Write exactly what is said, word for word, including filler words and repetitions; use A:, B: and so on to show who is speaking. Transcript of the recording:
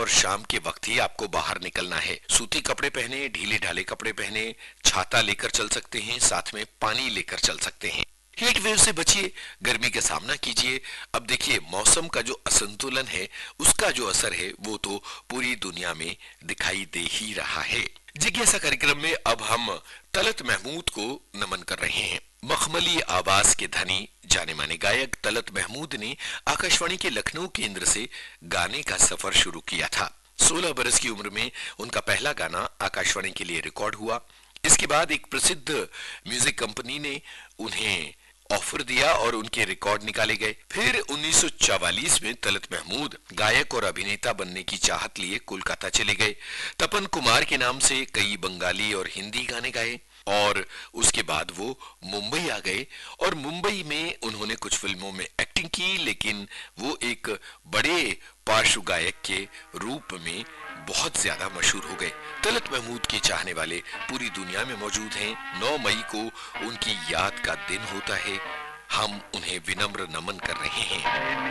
A: और शाम के वक्त ही आपको बाहर निकलना है। सूती कपड़े पहने, ढीले ढाले कपड़े पहने, छाता लेकर चल सकते हैं, साथ में पानी लेकर चल सकते हैं। हीट वेव से बचिए, गर्मी का सामना कीजिए। अब देखिए, मौसम का जो असंतुलन है उसका जो असर है वो तो पूरी दुनिया में दिखाई दे ही रहा है। जिज्ञासा कार्यक्रम में अब हम तलत महमूद को नमन कर रहे हैं। मखमली आवाज के धनी जाने माने गायक तलत महमूद ने आकाशवाणी के लखनऊ केंद्र से गाने का सफर शुरू किया था। सोलह बरस की उम्र में उनका पहला गाना आकाशवाणी के लिए रिकॉर्ड हुआ। इसके बाद एक प्रसिद्ध म्यूजिक कंपनी ने उन्हें ऑफर दिया और उनके रिकॉर्ड निकाले गए। फिर उन्नीस सौ चवालीस में तलत महमूद गायक और अभिनेता बनने की चाहत लिए कोलकाता चले गए। तपन कुमार के नाम से कई बंगाली और हिंदी गाने गाए और उसके बाद वो मुंबई आ गए और मुंबई में उन्होंने कुछ फिल्मों में एक्टिंग की, लेकिन वो एक बड़े पार्श्व गायक के रूप में बहुत ज्यादा मशहूर हो गए। तलत महमूद के चाहने वाले पूरी दुनिया में मौजूद हैं। नौ मई को उनकी याद का दिन होता है। हम उन्हें विनम्र नमन कर रहे हैं।